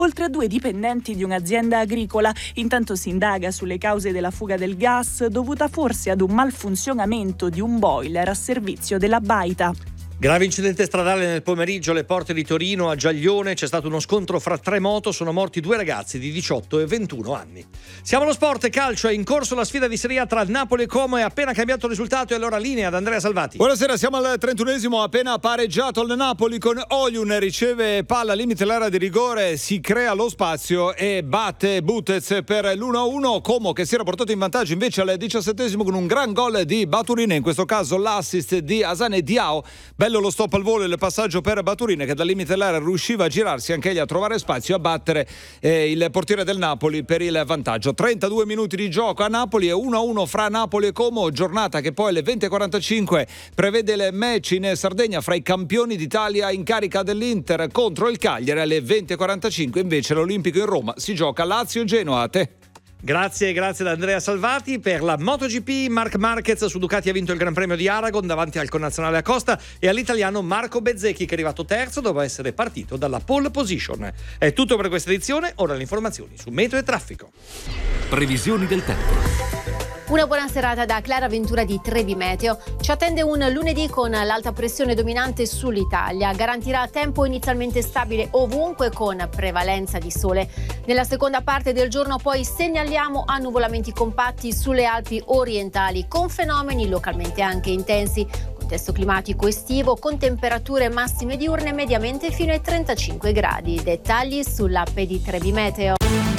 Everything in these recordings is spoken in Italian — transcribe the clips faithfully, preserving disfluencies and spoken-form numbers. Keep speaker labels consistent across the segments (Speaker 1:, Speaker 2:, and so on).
Speaker 1: oltre a due dipendenti di un'azienda agricola. Intanto si indaga sulle cause della fuga del gas, dovuta forse ad un malfunzionamento di un boiler a servizio della baita.
Speaker 2: Grave incidente stradale nel pomeriggio alle porte di Torino, a Giaglione. C'è stato uno scontro fra tre moto, sono morti due ragazzi di diciotto e ventuno anni. Siamo allo sport, calcio, è in corso la sfida di Serie A tra Napoli e Como, è appena cambiato il risultato e allora linea ad Andrea Salvati.
Speaker 3: Buonasera, siamo al trentunesimo, appena pareggiato il Napoli con Oyun, riceve palla, limite l'area di rigore, si crea lo spazio e batte Butez per l'uno a uno. Como che si era portato in vantaggio invece al diciassettesimo con un gran gol di Baturina, in questo caso l'assist di Asane Diao. Bello lo stop al volo e il passaggio per Baturina che dal limite dell'area riusciva a girarsi anche egli, a trovare spazio, a battere eh, il portiere del Napoli per il vantaggio. trentadue minuti di gioco a Napoli e uno a uno fra Napoli e Como, giornata che poi alle venti e quarantacinque prevede il match in Sardegna fra i campioni d'Italia in carica dell'Inter contro il Cagliari. Alle venti e quarantacinque invece l'Olimpico in Roma, si gioca Lazio-Genoa. A te.
Speaker 2: Grazie, grazie ad Andrea Salvati. Per la MotoGP, Marc Marquez su Ducati ha vinto il Gran Premio di Aragon davanti al connazionale Acosta e all'italiano Marco Bezzecchi, che è arrivato terzo dopo essere partito dalla pole position. È tutto per questa edizione, ora le informazioni su meteo e traffico.
Speaker 4: Previsioni del tempo.
Speaker 5: Una buona serata da Clara Ventura di Trebi Meteo. Ci attende un lunedì con l'alta pressione dominante sull'Italia. Garantirà tempo inizialmente stabile ovunque con prevalenza di sole. Nella seconda parte del giorno poi segnaliamo annuvolamenti compatti sulle Alpi orientali con fenomeni localmente anche intensi. Contesto climatico estivo con temperature massime diurne mediamente fino ai trentacinque gradi. Dettagli sull'app di Trebi Meteo.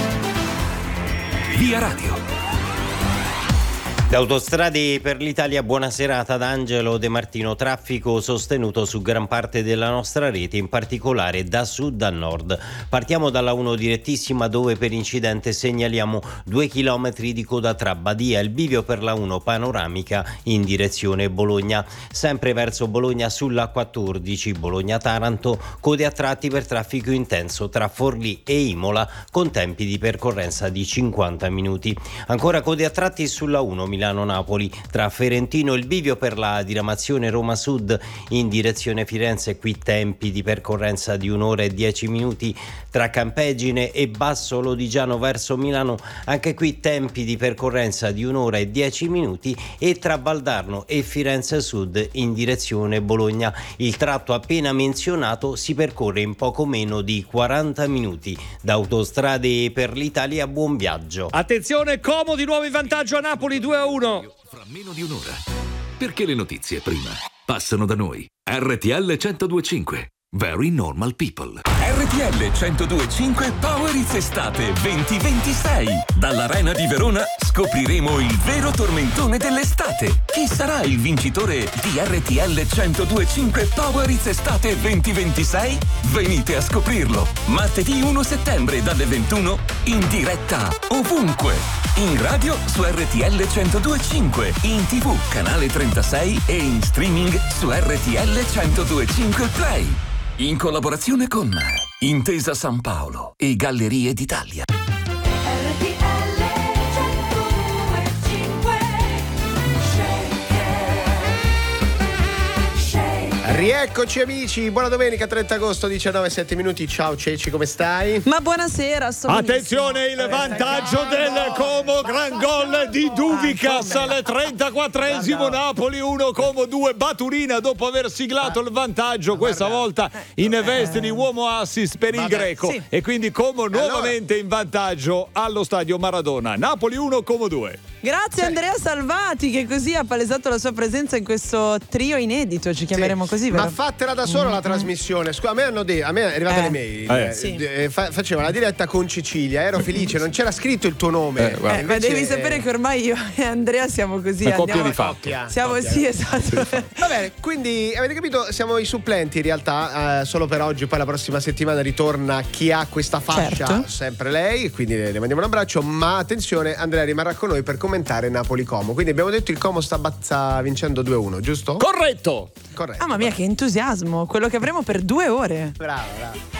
Speaker 4: Via Radio.
Speaker 6: Da Autostrade per l'Italia, buona serata da Angelo De Martino. Traffico sostenuto su gran parte della nostra rete, in particolare da sud a nord. Partiamo dalla uno direttissima, dove per incidente segnaliamo due chilometri di coda tra Badia e il bivio per la uno panoramica in direzione Bologna. Sempre verso Bologna sulla quattordici Bologna-Taranto, code a tratti per traffico intenso tra Forlì e Imola con tempi di percorrenza di cinquanta minuti. Ancora code a tratti sulla uno Milano-Napoli tra Ferentino e il bivio per la diramazione Roma Sud in direzione Firenze, qui tempi di percorrenza di un'ora e dieci minuti. Tra Campegine e Basso Lodigiano verso Milano, anche qui tempi di percorrenza di un'ora e dieci minuti. E tra Valdarno e Firenze Sud in direzione Bologna, il tratto appena menzionato si percorre in poco meno di quaranta minuti. Da Autostrade per l'Italia, buon viaggio.
Speaker 2: Attenzione, Como di nuovo in vantaggio a Napoli due a uno.
Speaker 4: Fra meno di un'ora. Perché le notizie prima passano da noi. R T L centodue e cinque. Very Normal People. R T L centodue e cinque Power It's Estate venti ventisei. Dall'Arena di Verona scopriremo il vero tormentone dell'estate. Chi sarà il vincitore di R T L centodue e cinque Power It's Estate venti ventisei? Venite a scoprirlo. Martedì primo settembre dalle ventuno in diretta ovunque. In radio su R T L centodue e cinque, in tivù canale trentasei e in streaming su R T L centodue e cinque Play. In collaborazione con Intesa San Paolo e Gallerie d'Italia.
Speaker 7: Rieccoci amici, buona domenica trenta agosto, diciannove e sette minuti. Ciao Ceci, come stai?
Speaker 8: Ma buonasera, sto
Speaker 3: attenzione, il
Speaker 7: Eh,
Speaker 3: vantaggio del Como, gran gol di Duvicas al trentaquattresimo. Napoli uno, Como due. Baturina dopo aver siglato il vantaggio, questa volta in veste di uomo assist per il greco,
Speaker 8: sì.
Speaker 3: E quindi Como nuovamente in vantaggio allo stadio Maradona. Napoli uno, Como due.
Speaker 8: Grazie Andrea Salvati, che così ha palesato la sua presenza in questo trio inedito, ci chiameremo
Speaker 7: Sì.
Speaker 8: così.
Speaker 7: Ma
Speaker 8: vero?
Speaker 7: fatela da sola la trasmissione. Scusa, a me hanno detto, a me è arrivata
Speaker 8: Eh.
Speaker 7: le mail.
Speaker 3: Eh.
Speaker 8: Sì.
Speaker 7: Eh, fa- faceva la diretta con Cecilia, ero felice, non c'era scritto il tuo nome.
Speaker 3: Eh, guarda.
Speaker 8: Eh, ma
Speaker 7: Invece-
Speaker 8: devi sapere che ormai io e Andrea siamo così.
Speaker 3: Una coppia
Speaker 8: andiamo-
Speaker 3: di fatto.
Speaker 7: Coppia.
Speaker 8: Siamo
Speaker 7: Coppia.
Speaker 8: sì, esatto.
Speaker 7: Va bene, quindi avete capito, siamo i supplenti in realtà, eh, solo per oggi. Poi la prossima settimana ritorna chi ha questa fascia,
Speaker 8: Certo.
Speaker 7: sempre lei, quindi le, le mandiamo un abbraccio. Ma attenzione, Andrea rimarrà con noi per commentare Napoli-Como. Quindi abbiamo detto il Como sta, sta vincendo due a uno, giusto?
Speaker 3: Corretto.
Speaker 7: Corretto.
Speaker 8: Mamma mia, che entusiasmo, quello che avremo per due ore.
Speaker 7: Bravo, bravo.